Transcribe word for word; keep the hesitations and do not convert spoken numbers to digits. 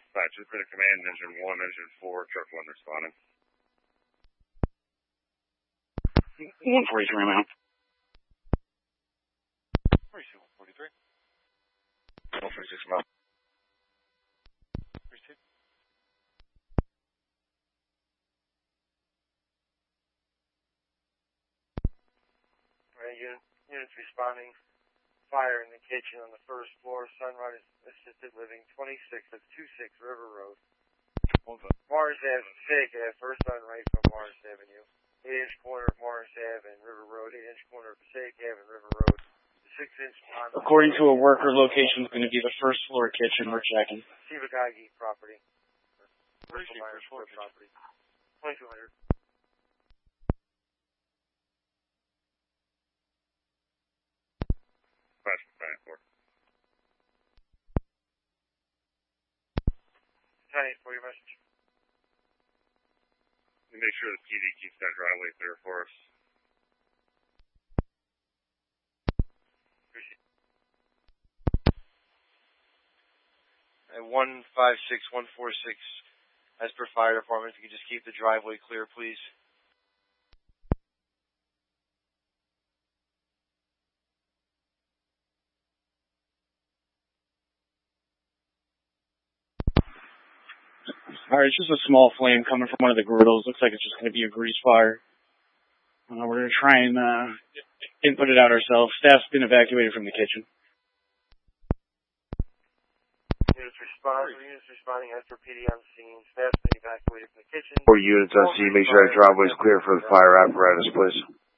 Dispatch, just been a command, engine one, engine four, truck one responding. one forty-three, I'm out. forty-two, one forty-three. one forty-six, I'm out. forty-two. Right, unit, units responding. Fire in the kitchen on the first floor, Sunrise Assisted Living, twenty-six, that's twenty-six River Road. Mars Avenue, Passaic Ave, first on right from Mars Avenue. eight inch corner of Mars Ave and River Road, eight inch corner of Passaic Ave and River Road. six inch on... According to a worker, location is going to be the first floor kitchen. We're checking. Sivagagi property. Where is your first floor property? twenty-two hundred. Dispatch, Battalion four. Battalion four, your message. Make sure the P D keeps that driveway clear for us. At one five six one four six, as per fire department, if you could just keep the driveway clear, please. All right, it's just a small flame coming from one of the griddles. Looks like it's just going to be a grease fire. Uh, we're going to try and uh, input it out ourselves. Staff's been evacuated from the kitchen. Units responding, units responding as per P D on scene. Staff's been evacuated from the kitchen. Four units on scene, make sure that driveway is clear for the fire apparatus, please.